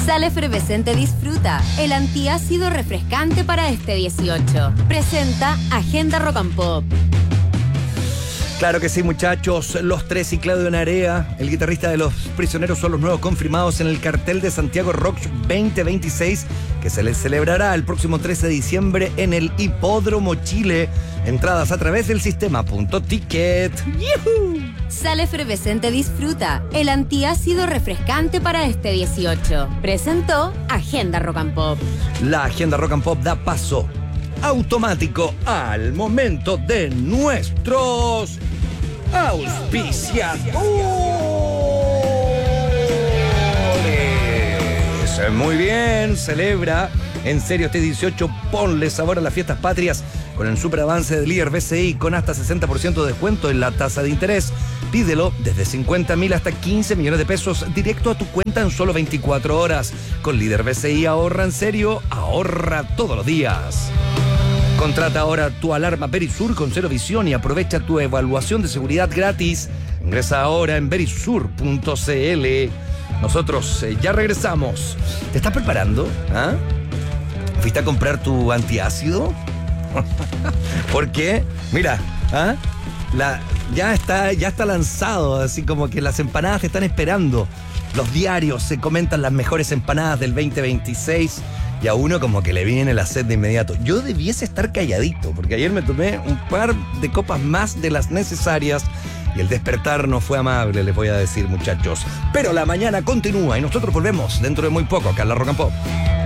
Sal Efervescente Disfruta, el antiácido refrescante para este 18. Presenta Agenda Rock and Pop. Claro que sí, muchachos. Los Tres y Claudio Narea, el guitarrista de Los Prisioneros, son los nuevos confirmados en el cartel de Santiago Rock 2026, que se les celebrará el próximo 13 de diciembre en el Hipódromo Chile. Entradas a través del sistema.ticket. ¡Yuhu! Sal Efervescente Disfruta, el antiácido refrescante para este 18. Presentó Agenda Rock and Pop. La Agenda Rock and Pop da paso automático al momento de nuestros auspiciadores. Muy bien, celebra en serio este 18, ponle sabor a las fiestas patrias con el super avance del líder BCI con hasta 60% de descuento en la tasa de interés. Pídelo desde 50.000 hasta 15 millones de pesos directo a tu cuenta en solo 24 horas. Con líder BCI ahorra en serio, ahorra todos los días. Contrata ahora tu alarma Verisur con Cero Visión y aprovecha tu evaluación de seguridad gratis. Ingresa ahora en verisur.cl. Nosotros ya regresamos. ¿Te estás preparando? ¿Ah? ¿Fuiste a comprar tu antiácido? Porque, mira, ¿ah? Ya está lanzado, así como que las empanadas te están esperando. Los diarios se comentan las mejores empanadas del 2026 y a uno como que le viene la sed de inmediato. Yo debiese estar calladito, porque ayer me tomé un par de copas más de las necesarias y el despertar no fue amable, les voy a decir, muchachos. Pero la mañana continúa y nosotros volvemos dentro de muy poco acá en la Rock and Pop.